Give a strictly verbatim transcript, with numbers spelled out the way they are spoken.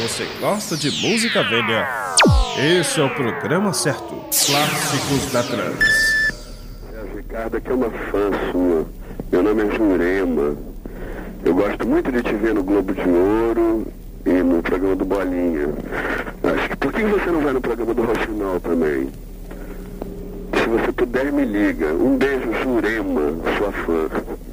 você gosta de música velha, esse é o programa certo. Clássicos da Trans. É, Ricardo, aqui é uma fã sua. Meu nome é Jurema. Eu gosto muito de te ver no Globo de Ouro e no programa do Bolinha. Acho que por que você não vai no programa do Roxinol também? Se você puder, me liga. Um beijo, Jurema, sua fã.